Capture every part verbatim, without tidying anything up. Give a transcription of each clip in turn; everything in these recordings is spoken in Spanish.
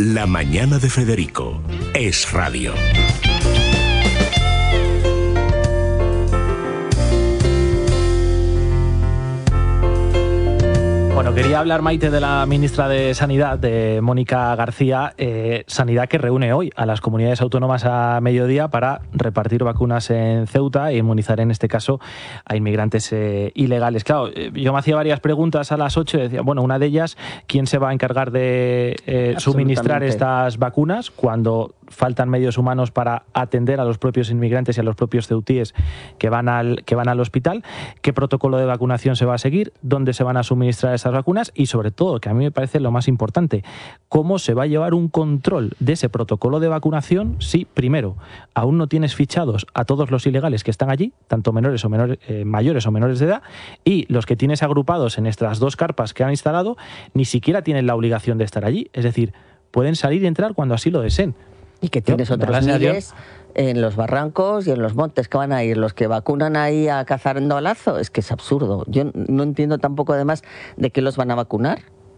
La mañana de Federico es radio. Bueno, quería hablar, Maite, de la ministra de Sanidad, de Mónica García, eh, Sanidad que reúne hoy a las comunidades autónomas a mediodía para repartir vacunas en Ceuta e inmunizar, en este caso, a inmigrantes eh, ilegales. Claro, yo me hacía varias preguntas a las ocho y decía, bueno, una de ellas, ¿quién se va a encargar de eh, suministrar estas vacunas cuando faltan medios humanos para atender a los propios inmigrantes y a los propios ceutíes que van al, que van al hospital? ¿Qué protocolo de vacunación se va a seguir? ¿Dónde se van a suministrar esas vacunas? Y sobre todo, que a mí me parece lo más importante, ¿cómo se va a llevar un control de ese protocolo de vacunación si, primero, aún no tienes fichados a todos los ilegales que están allí, tanto menores o menores, eh, mayores o menores de edad, y los que tienes agrupados en estas dos carpas que han instalado ni siquiera tienen la obligación de estar allí? Es decir, pueden salir y entrar cuando así lo deseen. Y que tienes Yo, otros miles en los barrancos y en los montes que van a ir, los que vacunan ahí a cazando a lazo, es que es absurdo. Yo no entiendo tampoco, además, de qué los van a vacunar.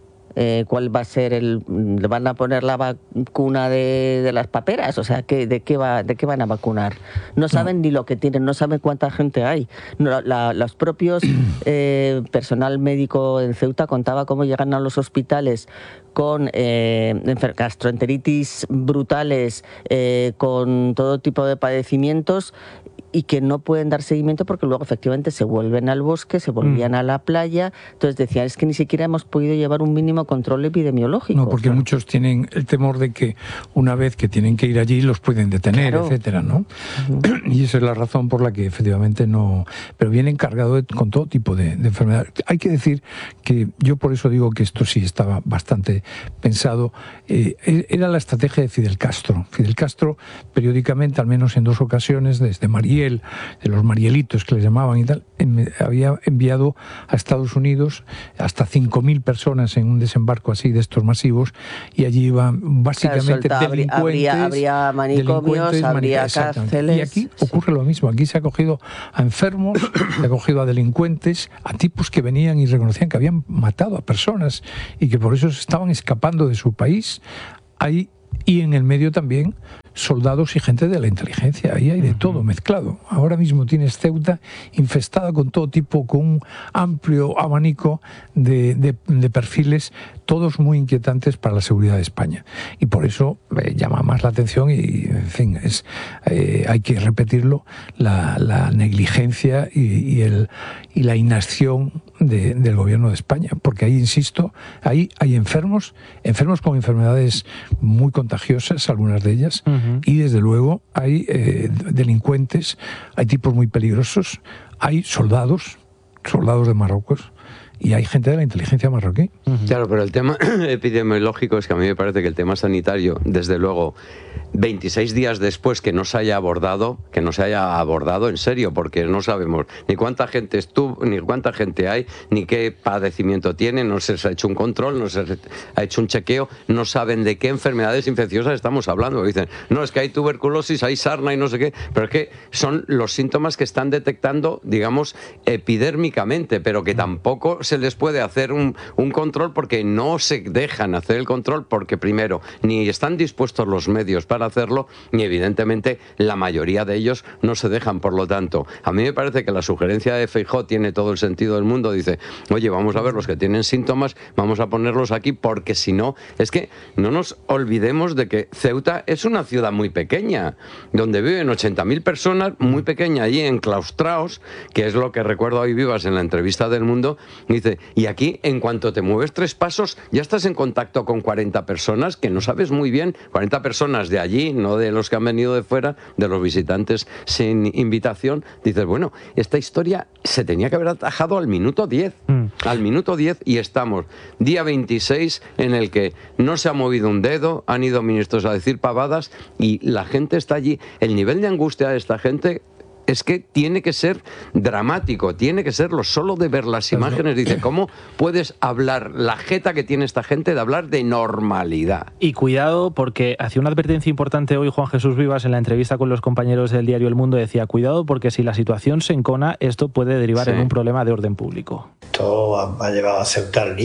Eh, ¿Cuál va a ser el...? ¿Le van a poner la vacuna de, de las paperas? O sea, ¿qué, de, qué va, ¿de qué van a vacunar? No saben no. ni lo que tienen, no saben cuánta gente hay. No, la, los propios eh, personal médico en Ceuta contaba cómo llegan a los hospitales con eh, gastroenteritis brutales, eh, con todo tipo de padecimientos, y que no pueden dar seguimiento porque luego efectivamente se vuelven al bosque, se volvían mm. a la playa. Entonces decían, es que ni siquiera hemos podido llevar un mínimo control epidemiológico. No, porque claro, muchos tienen el temor de que una vez que tienen que ir allí los pueden detener, claro, etcétera, ¿no? Uh-huh. Y esa es la razón por la que efectivamente no... Pero vienen cargados con todo tipo de, de enfermedades. Hay que decir que yo por eso digo que esto sí estaba bastante pensado. Eh, era la estrategia de Fidel Castro. Fidel Castro periódicamente, al menos en dos ocasiones, desde Mariel, de los Marielitos que les llamaban y tal, en, había enviado a Estados Unidos hasta cinco mil personas en un desembarco así de estos masivos, y allí iban básicamente claro, delincuentes, habría, habría manicomios, habría cárceles. Y aquí ocurre lo mismo, aquí se ha cogido a enfermos, se ha cogido a delincuentes, a tipos que venían y reconocían que habían matado a personas y que por eso se estaban escapando de su país. Hay, y en el medio también, soldados y gente de la inteligencia, ahí hay de todo mezclado. Ahora mismo tienes Ceuta infestada con todo tipo, con un amplio abanico de, de, de perfiles, todos muy inquietantes para la seguridad de España. Y por eso eh, llama más la atención y, en fin, es, eh, hay que repetirlo, la, la negligencia y, y, el, y la inacción de, del gobierno de España. Porque ahí, insisto, ahí hay enfermos, enfermos con enfermedades muy contagiosas, algunas de ellas, uh-huh. Y desde luego hay eh, delincuentes, hay tipos muy peligrosos, hay soldados, soldados de Marruecos, y hay gente de la inteligencia marroquí. Claro, pero el tema epidemiológico es que a mí me parece que el tema sanitario, desde luego, veintiséis días después que no se haya abordado, que no se haya abordado en serio, porque no sabemos ni cuánta gente estuvo, ni cuánta gente hay, ni qué padecimiento tiene, no se ha hecho un control, no se ha hecho un chequeo, no saben de qué enfermedades infecciosas estamos hablando. Dicen, no, es que hay tuberculosis, hay sarna y no sé qué, pero es que son los síntomas que están detectando, digamos, epidérmicamente, pero que tampoco se les puede hacer un, un control porque no se dejan hacer el control porque primero ni están dispuestos los medios para hacerlo ni evidentemente la mayoría de ellos no se dejan. Por lo tanto, a mí me parece que la sugerencia de Feijóo tiene todo el sentido del mundo. Dice, oye, vamos a ver los que tienen síntomas, vamos a ponerlos aquí porque si no, es que no nos olvidemos de que Ceuta es una ciudad muy pequeña donde viven ochenta mil personas, muy pequeña, allí enclaustrados, que es lo que recuerdo hoy Vivas en la entrevista del Mundo. Dice, y aquí en cuanto te mueves tres pasos ya estás en contacto con cuarenta personas que no sabes muy bien, cuarenta personas de allí, no de los que han venido de fuera, de los visitantes sin invitación. Dices, bueno, esta historia se tenía que haber atajado al minuto diez, mm. al minuto diez, y estamos día veintiséis en el que no se ha movido un dedo, han ido ministros a decir pavadas y la gente está allí. El nivel de angustia de esta gente es que tiene que ser dramático, tiene que serlo. Solo de ver las imágenes, dice, ¿cómo puedes hablar, la jeta que tiene esta gente de hablar de normalidad? Y cuidado, porque hacía una advertencia importante hoy Juan Jesús Vivas en la entrevista con los compañeros del diario El Mundo. Decía, cuidado porque si la situación se encona, esto puede derivar sí. en un problema de orden público. Esto ha llegado a Ceuta al límite.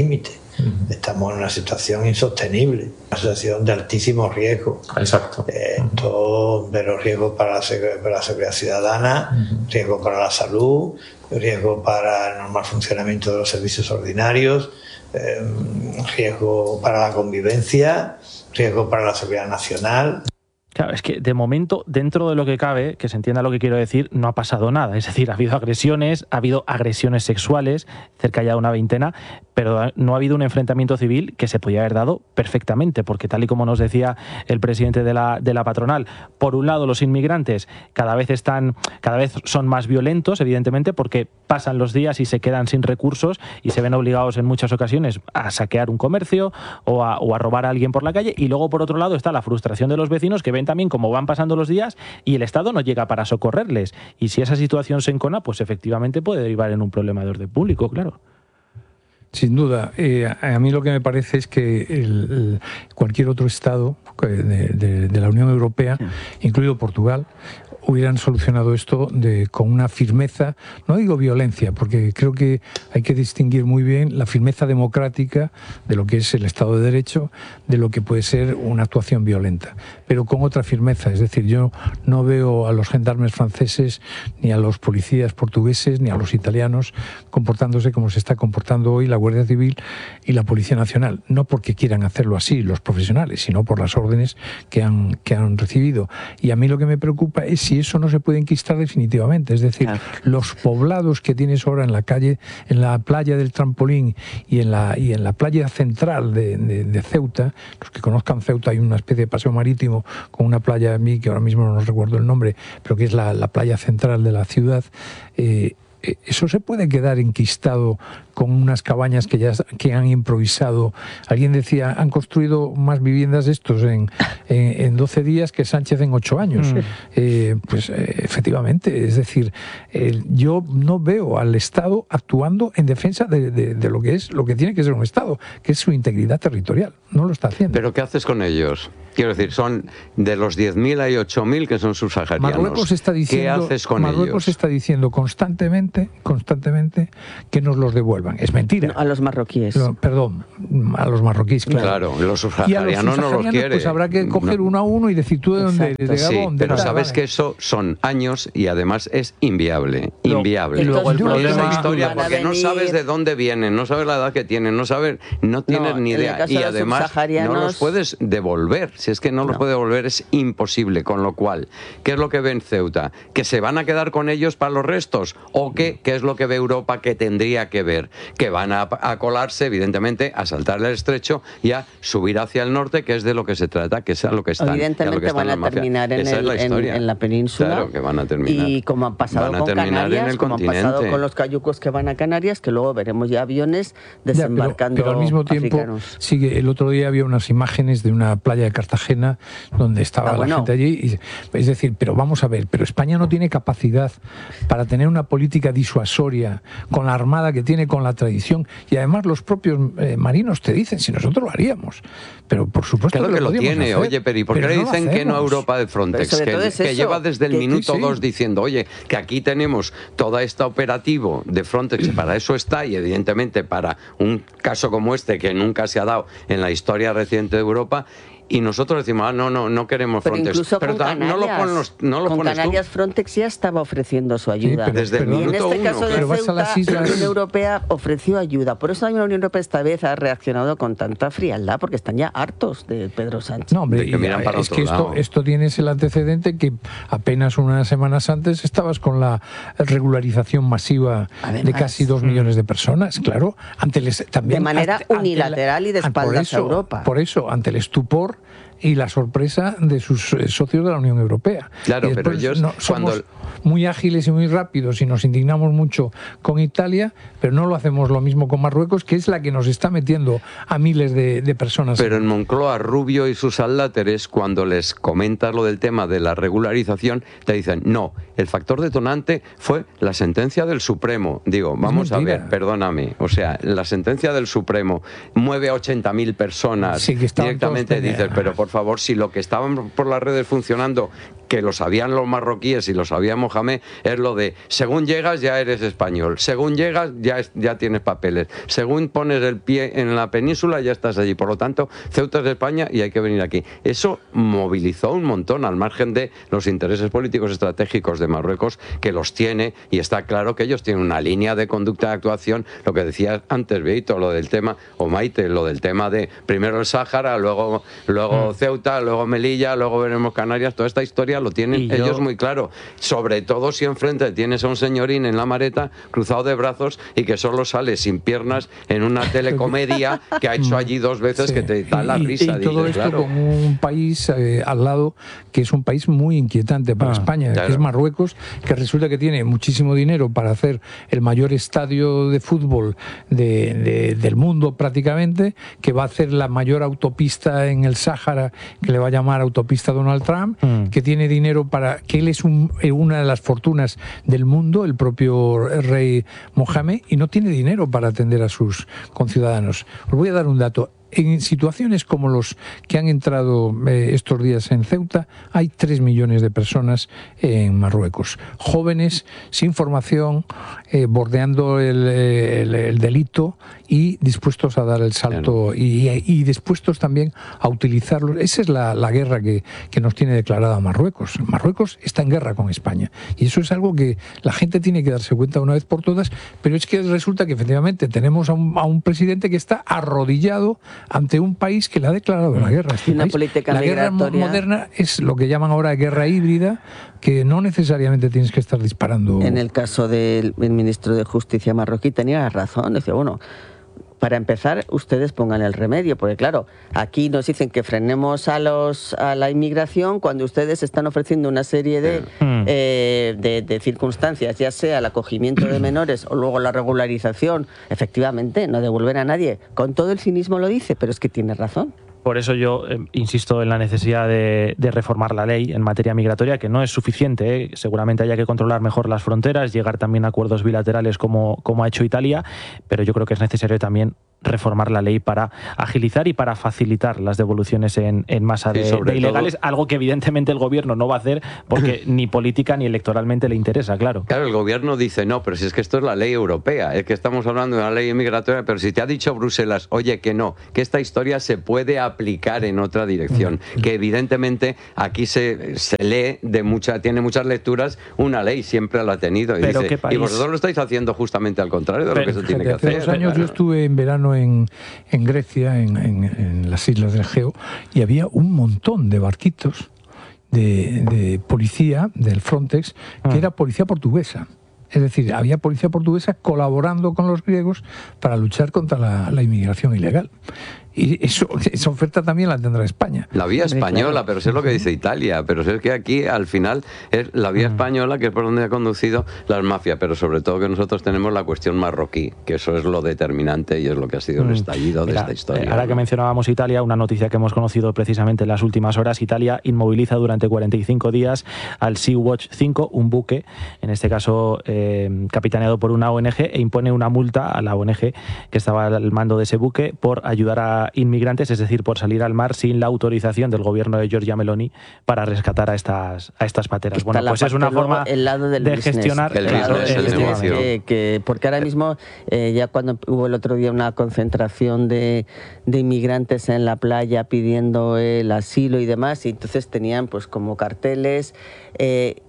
Uh-huh. Estamos en una situación insostenible, una situación de altísimo riesgo. Exacto. Eh, todo, pero riesgo para la, para la seguridad ciudadana, uh-huh. riesgo para la salud, riesgo para el normal funcionamiento de los servicios ordinarios, eh, riesgo para la convivencia, riesgo para la seguridad nacional. Claro, es que de momento, dentro de lo que cabe, que se entienda lo que quiero decir, no ha pasado nada. Es decir, ha habido agresiones, ha habido agresiones sexuales, cerca ya de una veintena, pero no ha habido un enfrentamiento civil que se podía haber dado perfectamente, porque tal y como nos decía el presidente de la, de la patronal, por un lado los inmigrantes cada vez están, cada vez son más violentos, evidentemente, porque pasan los días y se quedan sin recursos y se ven obligados en muchas ocasiones a saquear un comercio o a, o a robar a alguien por la calle, y luego por otro lado está la frustración de los vecinos que ven también cómo van pasando los días y el Estado no llega para socorrerles, y si esa situación se encona, pues efectivamente puede derivar en un problema de orden público, claro. Sin duda. Eh, a mí lo que me parece es que el, el, cualquier otro Estado de, de, de la Unión Europea, sí. incluido Portugal, hubieran solucionado esto de, con una firmeza, no digo violencia, porque creo que hay que distinguir muy bien la firmeza democrática de lo que es el Estado de Derecho, de lo que puede ser una actuación violenta, pero con otra firmeza. Es decir, yo no veo a los gendarmes franceses, ni a los policías portugueses, ni a los italianos comportándose como se está comportando hoy la Guardia Civil y la Policía Nacional, no porque quieran hacerlo así los profesionales, sino por las órdenes que han, que han recibido. Y a mí lo que me preocupa es si eso no se puede enquistar definitivamente. Es decir, claro. los poblados que tienes ahora en la calle, en la playa del Trampolín y en la, y en la playa central de, de, de Ceuta, los que conozcan Ceuta, hay una especie de paseo marítimo con una playa a mí que ahora mismo no recuerdo el nombre, pero que es la, la playa central de la ciudad. eh, Eso se puede quedar enquistado con unas cabañas que ya que han improvisado. Alguien decía, han construido más viviendas estos en, en, en doce días que Sánchez en ocho años. Mm. Eh, pues eh, efectivamente, es decir, eh, yo no veo al Estado actuando en defensa de, de, de lo que es lo que tiene que ser un Estado, que es su integridad territorial. No lo está haciendo. ¿Pero qué haces con ellos? Quiero decir, son de los diez mil hay ocho mil que son subsaharianos. Marruecos está diciendo, ¿Qué haces con Marruecos ellos? está diciendo constantemente, constantemente que nos los devuelvan. Es mentira. No, a los marroquíes. Lo, perdón, a los marroquíes, claro. Claro, los subsaharianos no los quieren. Pues habrá que coger no. uno a uno y decir tú de dónde eres, de Gabón. Sí, de pero nada, sabes vale. que eso son años y además es inviable. Lo, inviable. Y luego el problema es la problema historia porque no sabes de dónde vienen, no sabes la edad que tienen, no sabes, no tienes no, ni idea. Y además no los puedes devolver. Si es que no los no. puedes devolver, es imposible. Con lo cual, ¿qué es lo que ve en Ceuta? ¿Que se van a quedar con ellos para los restos? ¿O qué, qué es lo que ve Europa que tendría que ver? Que van a, a colarse, evidentemente, a saltarle el estrecho y a subir hacia el norte, que es de lo que se trata, que es a lo que están. Evidentemente que están van a terminar en, el, en, en la península. Claro que van a terminar. Y como han pasado con Canarias, como han pasado con los cayucos que van a Canarias, que luego veremos ya aviones desembarcando ya, pero, pero al mismo tiempo, africanos. Sigue, el otro día había unas imágenes de una playa de Cartagena donde estaba ah, bueno. la gente allí. Y, es decir, pero vamos a ver, pero España no tiene capacidad para tener una política disuasoria con la armada que tiene, con la tradición, y además los propios eh, marinos te dicen si nosotros lo haríamos, pero por supuesto claro que, que lo, lo tiene. hacer, Oye, pero ¿y por qué le dicen no que no a Europa de Frontex? Que, es que lleva desde el que, minuto sí, sí. dos diciendo, oye, que aquí tenemos todo este operativo de Frontex, para eso está, y evidentemente para un caso como este que nunca se ha dado en la historia reciente de Europa. Y nosotros decimos, ah, no, no, no queremos pero Frontex. Incluso pero con Canarias, no lo pones, no lo con pones Canarias tú. Frontex ya estaba ofreciendo su ayuda. Sí, desde el y en este uno, caso de claro. Ceuta, la Unión Europea ofreció ayuda. Por eso la Unión Europea esta vez ha reaccionado con tanta frialdad, porque están ya hartos de Pedro Sánchez. No, hombre, que miran para es otro que esto, lado. esto tienes el antecedente que apenas unas semanas antes estabas con la regularización masiva Además, de casi dos millones de personas, claro, ante el, también de manera ante, unilateral ante, y de espaldas eso, a Europa. Por eso, ante el estupor y la sorpresa de sus eh, socios de la Unión Europea. Claro, y pero ellos no, somos cuando... muy ágiles y muy rápidos y nos indignamos mucho con Italia, pero no lo hacemos lo mismo con Marruecos, que es la que nos está metiendo a miles de, de personas. Pero en Moncloa, Rubio y sus adláteres, cuando les comentas lo del tema de la regularización, te dicen, no, el factor detonante fue la sentencia del Supremo. Digo, vamos a ver, perdóname, o sea, la sentencia del Supremo mueve a ochenta mil personas, sí, que directamente dices, pero por favor, si lo que estaban por las redes funcionando que lo sabían los marroquíes y lo sabía Mohamed, es lo de según llegas ya eres español, según llegas ya, es, ya tienes papeles, según pones el pie en la península ya estás allí, por lo tanto Ceuta es de España y hay que venir aquí. Eso movilizó un montón, al margen de los intereses políticos estratégicos de Marruecos, que los tiene, y está claro que ellos tienen una línea de conducta de actuación, lo que decías antes, Beito, lo del tema, o Maite, lo del tema de primero el Sáhara, luego, luego Ceuta, luego Melilla, luego veremos Canarias, toda esta historia lo tienen yo... ellos muy claro, sobre todo si enfrente tienes a un señorín en la maleta cruzado de brazos y que solo sale sin piernas en una telecomedia que ha hecho allí dos veces, sí, que te da la risa. Y, y todo dices, esto claro, con un país eh, al lado que es un país muy inquietante para ah, España, claro, que es Marruecos, que resulta que tiene muchísimo dinero para hacer el mayor estadio de fútbol de, de, del mundo prácticamente, que va a hacer la mayor autopista en el Sáhara, que le va a llamar autopista Donald Trump, mm. que tiene dinero para, que él es un, una de las fortunas del mundo, el propio rey Mohamed, y no tiene dinero para atender a sus conciudadanos. Os voy a dar un dato. En situaciones como los que han entrado eh, estos días en Ceuta, hay tres millones de personas en Marruecos. Jóvenes, sin formación, eh, bordeando el, el, el delito y dispuestos a dar el salto, y, y dispuestos también a utilizarlo. Esa es la, la guerra que, que nos tiene declarada Marruecos. Marruecos está en guerra con España. Y eso es algo que la gente tiene que darse cuenta una vez por todas, pero es que resulta que efectivamente tenemos a un, a un presidente que está arrodillado ante un país que le ha declarado la guerra. Este una país. política la guerra migratoria moderna es lo que llaman ahora guerra híbrida, que no necesariamente tienes que estar disparando. En el caso del ministro de Justicia marroquí tenía razón, decía, bueno, para empezar, ustedes pongan el remedio, porque claro, aquí nos dicen que frenemos a los a la inmigración cuando ustedes están ofreciendo una serie de, mm. eh, de, de circunstancias, ya sea el acogimiento de menores o luego la regularización. Efectivamente, no devolver a nadie. Con todo el cinismo lo dice, pero es que tiene razón. Por eso yo eh, insisto en la necesidad de, de reformar la ley en materia migratoria, que no es suficiente, ¿eh? Seguramente haya que controlar mejor las fronteras, llegar también a acuerdos bilaterales como, como ha hecho Italia, pero yo creo que es necesario también reformar la ley para agilizar y para facilitar las devoluciones en, en masa de, de ilegales, todo, algo que evidentemente el gobierno no va a hacer porque ni política ni electoralmente le interesa, claro. Claro, el gobierno dice, no, pero si es que esto es la ley europea, es que estamos hablando de una ley migratoria, pero si te ha dicho Bruselas, oye, que no, que esta historia se puede aplicar en otra dirección, que evidentemente aquí se, se lee de mucha, tiene muchas lecturas, una ley siempre la ha tenido, y, dice, y vosotros lo estáis haciendo justamente al contrario de pero, lo que se tiene que hacer. Hace dos años yo estuve en verano En, en Grecia, en, en, en las islas del Egeo, y había un montón de barquitos de, de policía del Frontex, que ah. era policía portuguesa. Es decir, había policía portuguesa colaborando con los griegos para luchar contra la, la inmigración ilegal. Y eso, esa oferta también la tendrá España. La vía española, pero eso es lo que dice Italia, pero es que aquí al final es la vía española que es por donde ha conducido las mafias, pero sobre todo que nosotros tenemos la cuestión marroquí, que eso es lo determinante y es lo que ha sido el estallido de Mira, esta historia. Eh, ahora ¿no? que mencionábamos Italia, una noticia que hemos conocido precisamente en las últimas horas, Italia inmoviliza durante cuarenta y cinco días al Sea-Watch cinco, un buque, en este caso eh, capitaneado por una O N G, e impone una multa a la O N G que estaba al mando de ese buque por ayudar a inmigrantes, es decir, por salir al mar sin la autorización del gobierno de Giorgia Meloni para rescatar a estas a estas pateras. Está bueno, pues es una forma el lado del de business, gestionar el business, el el negocio. Que, que, porque ahora mismo, eh, ya cuando hubo el otro día una concentración de, de inmigrantes en la playa pidiendo el asilo y demás, y entonces tenían pues como carteles, eh,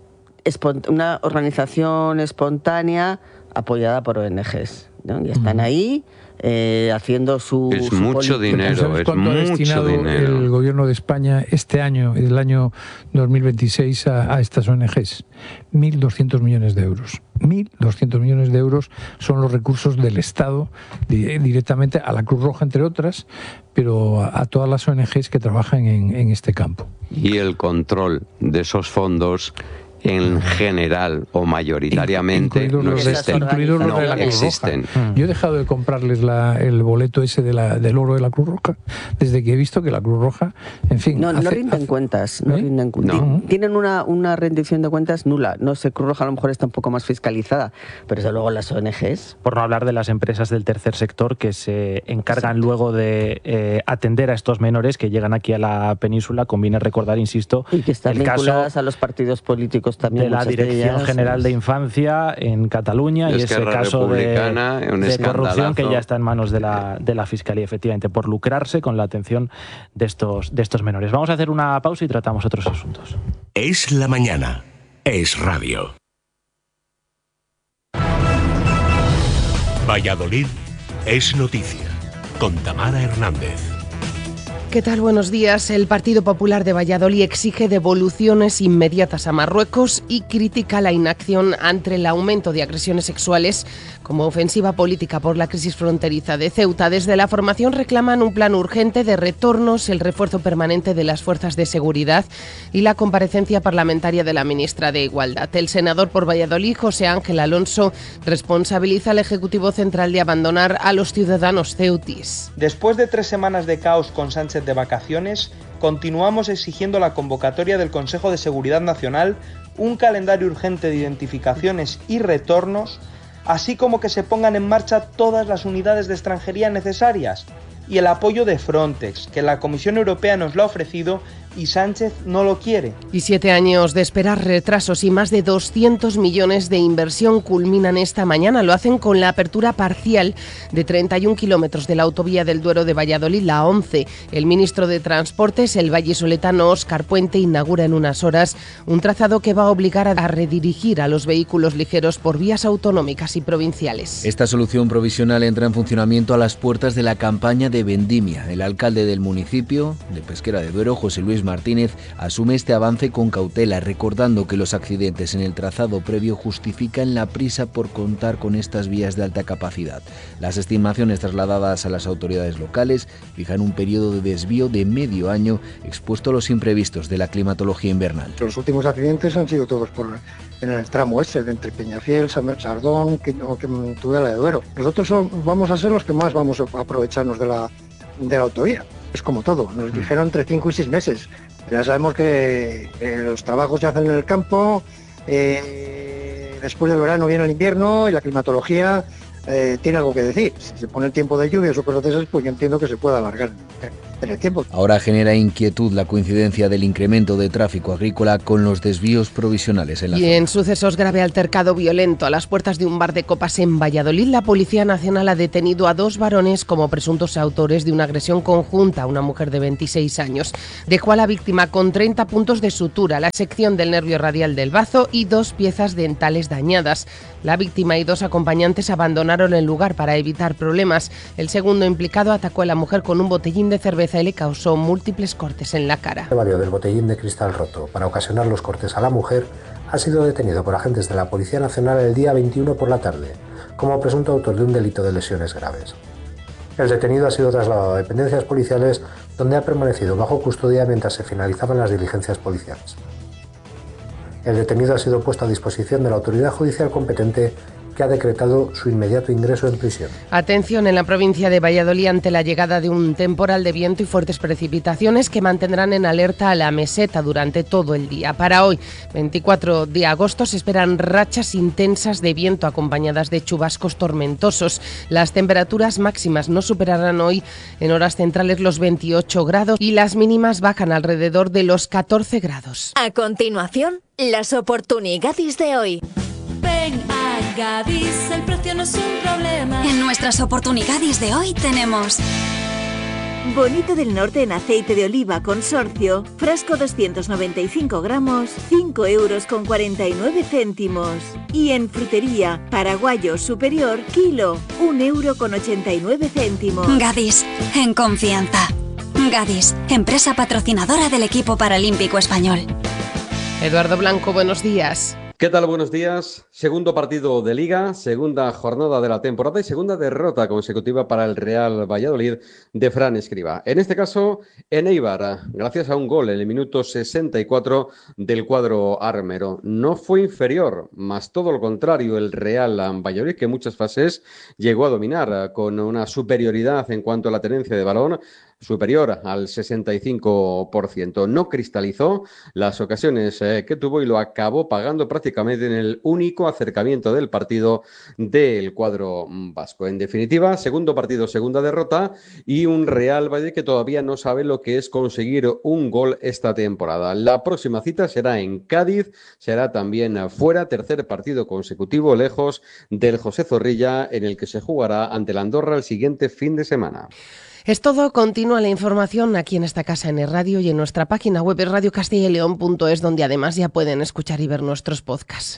una organización espontánea apoyada por O N Ges, ¿no? Y están ahí eh, haciendo su... Es su mucho dinero, ¿Sabes es cuánto mucho ha destinado dinero. el gobierno de España este año, el año dos mil veintiséis, a, a estas O N Ges? mil doscientos millones de euros. mil doscientos millones de euros son los recursos del Estado di, directamente a la Cruz Roja, entre otras, pero a, a todas las O N Ges que trabajan en, en este campo. Y el control de esos fondos en general o mayoritariamente Incluidos no los de- existen. incluidos los No de la Cruz existen. Roja. Yo he dejado de comprarles la- el boleto ese de la, del oro de la Cruz Roja desde que he visto que la Cruz Roja, en fin... No, no hace- rinden hace- cuentas. No ¿Eh? rinden cu- No. Ti- Tienen una, una rendición de cuentas nula. No sé, Cruz Roja a lo mejor está un poco más fiscalizada, pero desde luego las O N Ges... Por no hablar de las empresas del tercer sector que se encargan luego de eh, atender a estos menores que llegan aquí a la península. Conviene recordar, insisto, Y que están el caso vinculadas a los partidos políticos también. de la muchas Dirección ellas. General de Infancia en Cataluña De y ese Esquerra caso de, Republicana, un de corrupción que escandalazo. ya está en manos de la, de la Fiscalía, efectivamente, por lucrarse con la atención de estos, de estos menores. Vamos a hacer una pausa y tratamos otros asuntos. Es la mañana. Es radio. Valladolid es noticia. Con Tamara Hernández. ¿Qué tal? Buenos días. El Partido Popular de Valladolid exige devoluciones inmediatas a Marruecos y critica la inacción ante el aumento de agresiones sexuales como ofensiva política por la crisis fronteriza de Ceuta. Desde la formación reclaman un plan urgente de retornos, el refuerzo permanente de las fuerzas de seguridad y la comparecencia parlamentaria de la ministra de Igualdad. El senador por Valladolid, José Ángel Alonso, responsabiliza al Ejecutivo Central de abandonar a los ciudadanos ceutis. Después de tres semanas de caos con Sánchez de vacaciones, continuamos exigiendo la convocatoria del Consejo de Seguridad Nacional, un calendario urgente de identificaciones y retornos, así como que se pongan en marcha todas las unidades de extranjería necesarias y el apoyo de Frontex, que la Comisión Europea nos lo ha ofrecido y Sánchez no lo quiere. Y siete años de esperar, retrasos y más de doscientos millones de inversión culminan esta mañana. Lo hacen con la apertura parcial de treinta y un kilómetros de la autovía del Duero de Valladolid, la once. El ministro de Transportes, el vallisoletano Óscar Puente, inaugura en unas horas un trazado que va a obligar a redirigir a los vehículos ligeros por vías autonómicas y provinciales. Esta solución provisional entra en funcionamiento a las puertas de la campaña de vendimia. El alcalde del municipio de Pesquera de Duero, José Luis Martínez, asume este avance con cautela, recordando que los accidentes en el trazado previo justifican la prisa por contar con estas vías de alta capacidad. Las estimaciones trasladadas a las autoridades locales fijan un periodo de desvío de medio año expuesto a los imprevistos de la climatología invernal. Los últimos accidentes han sido todos por en el tramo ese, de entre Peñafiel, Sardón o Tudela de Duero. Nosotros son, vamos a ser los que más vamos a aprovecharnos de la, de la autovía. Es como todo, nos dijeron entre cinco y seis meses. Ya sabemos que eh, los trabajos se hacen en el campo, eh, después del verano viene el invierno y la climatología eh, tiene algo que decir. Si se pone el tiempo de lluvias o cosas de esas, pues yo entiendo que se puede alargar en el tiempo. Ahora genera inquietud la coincidencia del incremento de tráfico agrícola con los desvíos provisionales en la Y zona. en sucesos, grave altercado violento a las puertas de un bar de copas en Valladolid, la Policía Nacional ha detenido a dos varones como presuntos autores de una agresión conjunta a una mujer de veintiséis años. Dejó a la víctima con treinta puntos de sutura, la sección del nervio radial del bazo y dos piezas dentales dañadas. La víctima y dos acompañantes abandonaron el lugar para evitar problemas. El segundo implicado atacó a la mujer con un botellín de cerveza y le causó múltiples cortes en la cara. Se valió del botellín de cristal roto para ocasionar los cortes a la mujer. Ha sido detenido por agentes de la Policía Nacional el día veintiuno por la tarde, como presunto autor de un delito de lesiones graves. El detenido ha sido trasladado a dependencias policiales, donde ha permanecido bajo custodia mientras se finalizaban las diligencias policiales. El detenido ha sido puesto a disposición de la autoridad judicial competente, que ha decretado su inmediato ingreso en prisión. Atención en la provincia de Valladolid ante la llegada de un temporal de viento y fuertes precipitaciones que mantendrán en alerta a la meseta durante todo el día. Para hoy, veinticuatro de agosto, se esperan rachas intensas de viento acompañadas de chubascos tormentosos. Las temperaturas máximas no superarán hoy en horas centrales los veintiocho grados y las mínimas bajan alrededor de los catorce grados. A continuación, las oportunidades de hoy. Ven a Gadis, el precio no es un problema. En nuestras oportunidades de hoy tenemos Bonito del Norte en aceite de oliva consorcio, frasco doscientos noventa y cinco gramos, cinco euros con cuarenta y nueve céntimos. Y en frutería, paraguayo superior, kilo, un euro con ochenta y nueve céntimos. Gadis, en confianza. Gadis, empresa patrocinadora del equipo paralímpico español. Eduardo Blanco, buenos días. ¿Qué tal? Buenos días. Segundo partido de Liga, segunda jornada de la temporada y segunda derrota consecutiva para el Real Valladolid de Fran Escribá. En este caso, en Eibar, gracias a un gol en el minuto sesenta y cuatro del cuadro armero. No fue inferior, más todo lo contrario, el Real Valladolid, que en muchas fases llegó a dominar con una superioridad en cuanto a la tenencia de balón, superior al sesenta y cinco por ciento. No cristalizó las ocasiones eh, que tuvo y lo acabó pagando prácticamente en el único acercamiento del partido del cuadro vasco. En definitiva, segundo partido, segunda derrota y un Real Valladolid que todavía no sabe lo que es conseguir un gol esta temporada. La próxima cita será en Cádiz, será también fuera, tercer partido consecutivo lejos del José Zorrilla, en el que se jugará ante la Andorra el siguiente fin de semana. Es todo, continúa la información aquí en esta casa en el radio y en nuestra página web radio castilla y león punto es, donde además ya pueden escuchar y ver nuestros podcasts.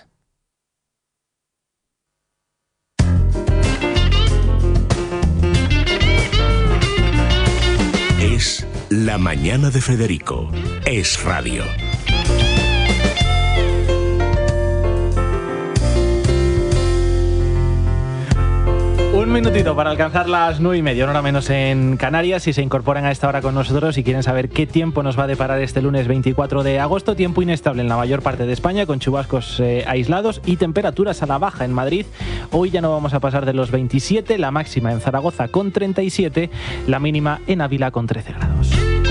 Es La Mañana de Federico. Es radio. Un minutito para alcanzar las nueve y media, una hora menos en Canarias. Si se incorporan a esta hora con nosotros y quieren saber qué tiempo nos va a deparar este lunes veinticuatro de agosto, tiempo inestable en la mayor parte de España, con chubascos eh, aislados y temperaturas a la baja en Madrid. Hoy ya no vamos a pasar de los veintisiete, la máxima en Zaragoza con treinta y siete, la mínima en Ávila con trece grados.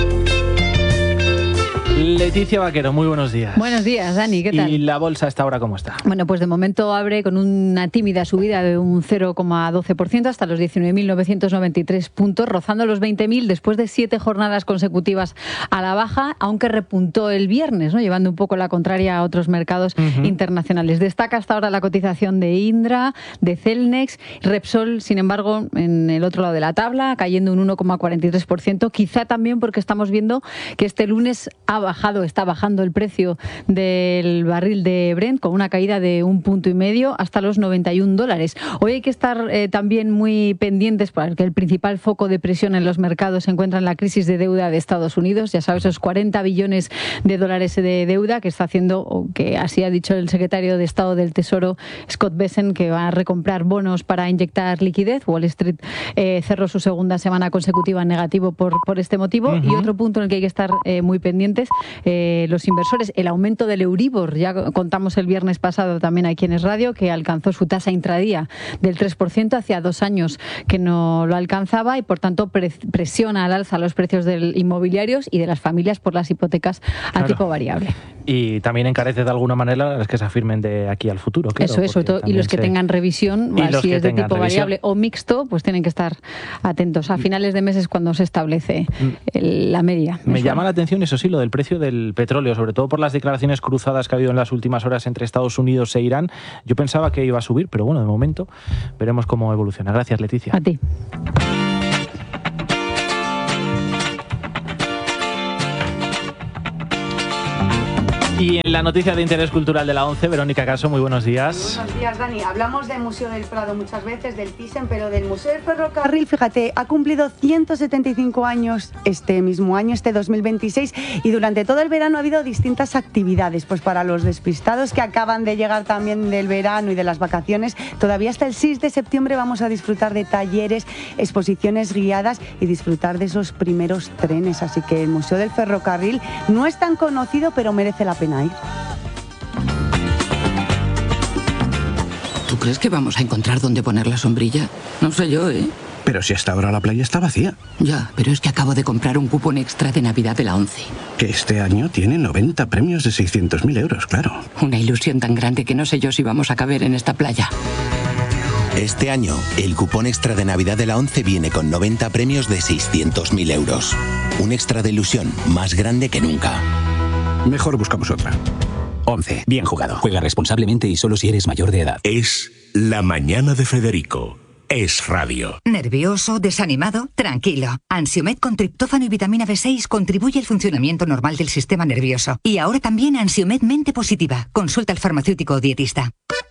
Leticia Vaquero, muy buenos días. Buenos días, Dani, ¿qué tal? ¿Y la bolsa a esta hora cómo está? Bueno, pues de momento abre con una tímida subida de un cero coma doce por ciento hasta los diecinueve mil novecientos noventa y tres puntos, rozando los veinte mil después de siete jornadas consecutivas a la baja, aunque repuntó el viernes, ¿no?, llevando un poco la contraria a otros mercados uh-huh. internacionales. Destaca hasta ahora la cotización de Indra, de Celnex, Repsol, sin embargo, en el otro lado de la tabla, cayendo un uno coma cuarenta y tres por ciento, quizá también porque estamos viendo que este lunes ha bajado, está bajando el precio del barril de Brent con una caída de un punto y medio hasta los noventa y un dólares. Hoy hay que estar eh, también muy pendientes porque el principal foco de presión en los mercados se encuentra en la crisis de deuda de Estados Unidos. Ya sabes, esos cuarenta billones de dólares de deuda que está haciendo, o que así ha dicho el secretario de Estado del Tesoro, Scott Bessent, que va a recomprar bonos para inyectar liquidez. Wall Street eh, cerró su segunda semana consecutiva en negativo por, por este motivo. Uh-huh. Y otro punto en el que hay que estar eh, muy pendientes, Eh, los inversores, el aumento del Euribor. Ya contamos el viernes pasado también aquí en Es Radio que alcanzó su tasa intradía del tres por ciento, hacía dos años que no lo alcanzaba y por tanto pre- presiona al alza los precios de inmobiliarios y de las familias por las hipotecas a claro. tipo variable. Y también encarece de alguna manera las que se afirmen de aquí al futuro. Claro, eso es, sobre todo, y los que se... tengan revisión, si es de tipo revisión. variable o mixto, pues tienen que estar atentos. A finales de mes es cuando se establece el, la media. Me, me llama la atención, eso sí, lo del precio del petróleo, sobre todo por las declaraciones cruzadas que ha habido en las últimas horas entre Estados Unidos e Irán. Yo pensaba que iba a subir, pero bueno, de momento veremos cómo evoluciona. Gracias, Leticia. A ti. Y en la noticia de interés cultural de la ONCE, Verónica Caso, muy buenos días. Buenos días, Dani. Hablamos del Museo del Prado muchas veces, del Thyssen, pero del Museo del Ferrocarril, fíjate, ha cumplido ciento setenta y cinco años este mismo año, este dos mil veintiséis, y durante todo el verano ha habido distintas actividades. Pues para los despistados que acaban de llegar también del verano y de las vacaciones, todavía hasta el seis de septiembre vamos a disfrutar de talleres, exposiciones guiadas y disfrutar de esos primeros trenes. Así que el Museo del Ferrocarril no es tan conocido, pero merece la pena ir. ¿Tú crees que vamos a encontrar dónde poner la sombrilla? No sé yo, ¿eh? Pero si hasta ahora la playa está vacía. Ya, pero es que acabo de comprar un cupón extra de Navidad de la ONCE. Que este año tiene noventa premios de seiscientos mil euros, claro. Una ilusión tan grande que no sé yo si vamos a caber en esta playa. Este año, el cupón extra de Navidad de la ONCE viene con noventa premios de seiscientos mil euros. Un extra de ilusión más grande que nunca. Mejor buscamos otra. ONCE. Bien jugado. Juega responsablemente y solo si eres mayor de edad. Es La Mañana de Federico. Es radio. ¿Nervioso? ¿Desanimado? Tranquilo. Ansiomed con triptófano y vitamina B seis contribuye al funcionamiento normal del sistema nervioso. Y ahora también Ansiomed Mente Positiva. Consulta al farmacéutico o dietista.